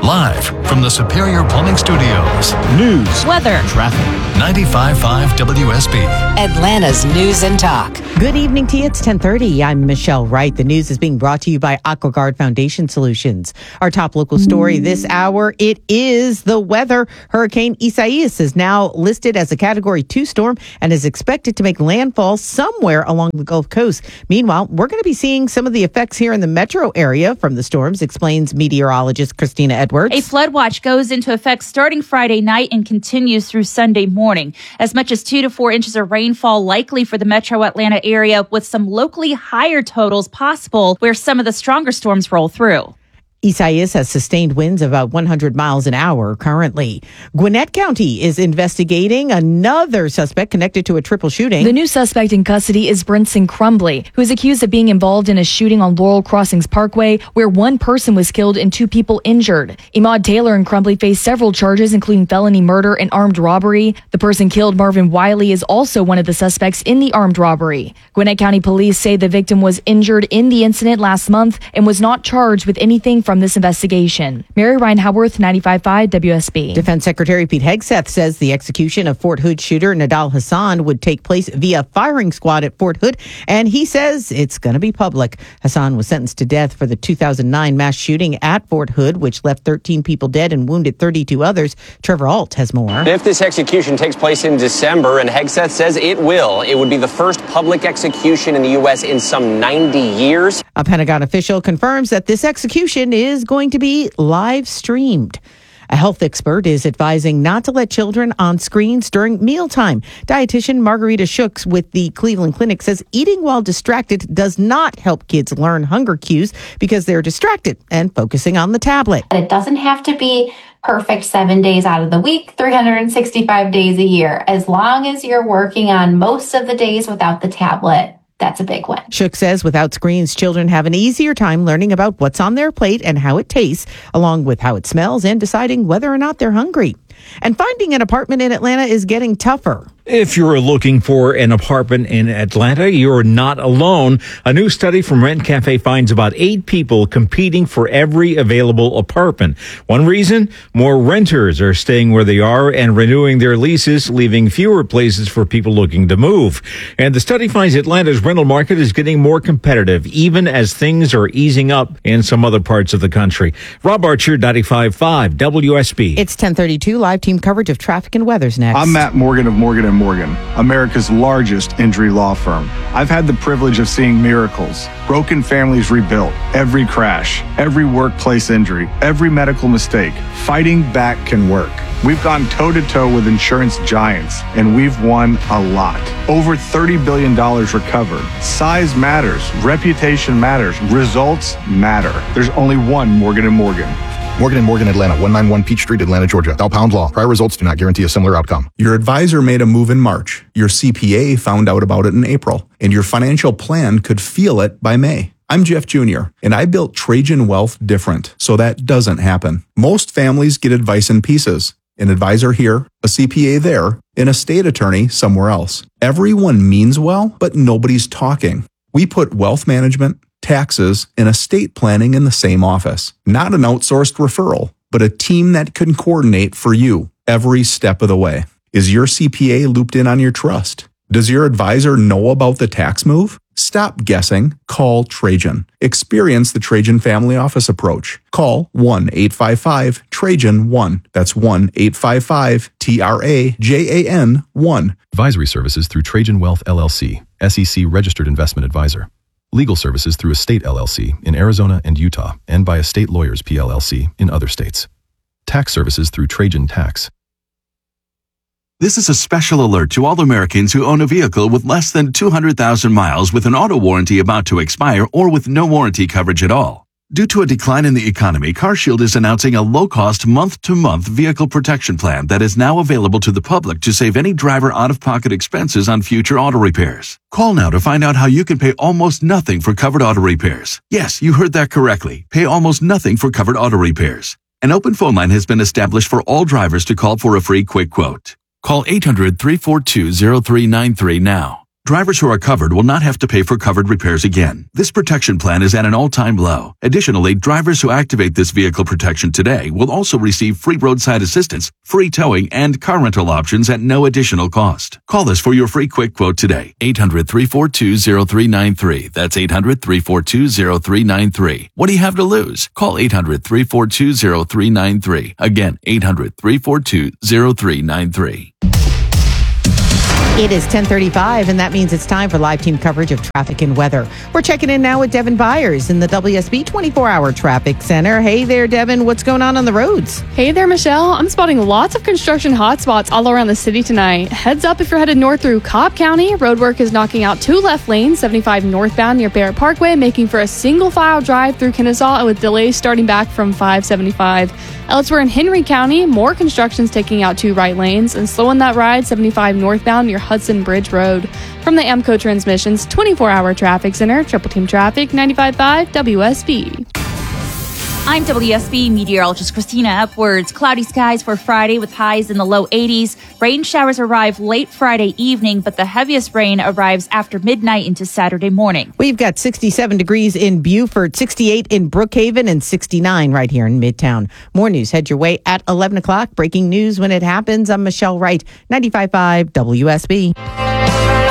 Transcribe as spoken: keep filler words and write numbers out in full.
Live from the Superior Plumbing Studios. News, weather, traffic. ninety-five point five W S B. Atlanta's News and Talk. Good evening to you. It's ten thirty. I'm Michelle Wright. The news is being brought to you by AquaGuard Foundation Solutions. Our top local story this hour, it is the weather. Hurricane Isaias is now listed as a Category two storm and is expected to make landfall somewhere along the Gulf Coast. Meanwhile, we're going to be seeing some of the effects here in the metro area from the storms, explains meteorologist Christina Edwards. A flood watch goes into effect starting Friday night and continues through Sunday morning. As much as two to four inches of rainfall likely for the metro Atlanta area, with some locally higher totals possible where some of the stronger storms roll through. Isaias has sustained winds of about one hundred miles an hour currently. Gwinnett County is investigating another suspect connected to a triple shooting. The new suspect in custody is Brinson Crumbly, who is accused of being involved in a shooting on Laurel Crossings Parkway, where one person was killed and two people injured. Emad Taylor and Crumbly face several charges, including felony murder and armed robbery. The person killed, Marvin Wiley, is also one of the suspects in the armed robbery. Gwinnett County police say the victim was injured in the incident last month and was not charged with anything from this investigation. Mary Ryan Howarth, ninety-five point five W S B. Defense Secretary Pete Hegseth says the execution of Fort Hood shooter Nidal Hassan would take place via firing squad at Fort Hood, and he says it's going to be public. Hassan was sentenced to death for the two thousand nine mass shooting at Fort Hood, which left thirteen people dead and wounded thirty-two others. Trevor Alt has more. If this execution takes place in December, and Hegseth says it will, it would be the first public execution in the U S in some ninety years. A Pentagon official confirms that this execution is going to be live streamed. A health expert is advising not to let children on screens during mealtime. Dietitian Margarita Shooks with the Cleveland Clinic says eating while distracted does not help kids learn hunger cues because they're distracted and focusing on the tablet. It doesn't have to be perfect seven days out of the week, three hundred sixty-five days a year. As long as you're working on most of the days without the tablet, that's a big win. Shook says without screens, children have an easier time learning about what's on their plate and how it tastes, along with how it smells and deciding whether or not they're hungry. And finding an apartment in Atlanta is getting tougher. If you're looking for an apartment in Atlanta, you're not alone. A new study from Rent Cafe finds about eight people competing for every available apartment. One reason? More renters are staying where they are and renewing their leases, leaving fewer places for people looking to move. And the study finds Atlanta's rental market is getting more competitive, even as things are easing up in some other parts of the country. Rob Archer, ninety-five point five W S B. It's ten thirty-two. Live team coverage of traffic and weather's next. I'm Matt Morgan of Morgan and Morgan, America's largest injury law firm. I've had the privilege of seeing miracles, broken families rebuilt, every crash, every workplace injury, every medical mistake. Fighting back can work. We've gone toe-to-toe with insurance giants, and we've won a lot. Over thirty billion dollars recovered. Size matters. Reputation matters. Results matter. There's only one Morgan and Morgan. Morgan and Morgan, Atlanta, one ninety-one Peach Street, Atlanta, Georgia. Dial pound law. Prior results do not guarantee a similar outcome. Your advisor made a move in March. Your C P A found out about it in April, and your financial plan could feel it by May. I'm Jeff Junior, and I built Trajan Wealth different, so that doesn't happen. Most families get advice in pieces. An advisor here, a C P A there, and a state attorney somewhere else. Everyone means well, but nobody's talking. We put wealth management, taxes, and estate planning in the same office. Not an outsourced referral, but a team that can coordinate for you every step of the way. Is your C P A looped in on your trust? Does your advisor know about the tax move? Stop guessing. Call Trajan. Experience the Trajan Family Office approach. Call one eight five five Trajan one. That's one eight five five T R A J A N one. Advisory services through Trajan Wealth L L C, S E C registered investment advisor. Legal services through Estate L L C in Arizona and Utah, and by Estate Lawyers P L L C in other states. Tax services through Trajan Tax. This is a special alert to all Americans who own a vehicle with less than two hundred thousand miles with an auto warranty about to expire or with no warranty coverage at all. Due to a decline in the economy, CarShield is announcing a low-cost month-to-month vehicle protection plan that is now available to the public to save any driver out-of-pocket expenses on future auto repairs. Call now to find out how you can pay almost nothing for covered auto repairs. Yes, you heard that correctly. Pay almost nothing for covered auto repairs. An open phone line has been established for all drivers to call for a free quick quote. Call eight hundred, three four two, zero three nine three now. Drivers who are covered will not have to pay for covered repairs again. This protection plan is at an all-time low. Additionally, drivers who activate this vehicle protection today will also receive free roadside assistance, free towing, and car rental options at no additional cost. Call us for your free quick quote today. eight hundred, three four two, zero three nine three. That's eight hundred, three four two, zero three nine three. What do you have to lose? Call eight hundred, three four two, zero three nine three. Again, eight hundred, three four two, zero three nine three. It is ten thirty-five, and that means it's time for live team coverage of traffic and weather. We're checking in now with Devin Byers in the W S B twenty-four hour Traffic Center. Hey there, Devin. What's going on on the roads? Hey there, Michelle. I'm spotting lots of construction hotspots all around the city tonight. Heads up if you're headed north through Cobb County. Roadwork is knocking out two left lanes, seventy-five northbound near Barrett Parkway, making for a single-file drive through Kennesaw, and with delays starting back from five seventy-five. Elsewhere in Henry County, more construction's taking out two right lanes and slowing that ride, seventy-five northbound near Hudson Bridge Road. From the AMCO Transmissions twenty-four hour Traffic Center, Triple Team Traffic, ninety-five point five W S B. I'm W S B meteorologist Christina Upwards. Cloudy skies for Friday with highs in the low eighties. Rain showers arrive late Friday evening, but the heaviest rain arrives after midnight into Saturday morning. We've got sixty-seven degrees in Beaufort, sixty-eight in Brookhaven, and sixty-nine right here in Midtown. More news head your way at eleven o'clock. Breaking news when it happens. I'm Michelle Wright, ninety-five point five W S B.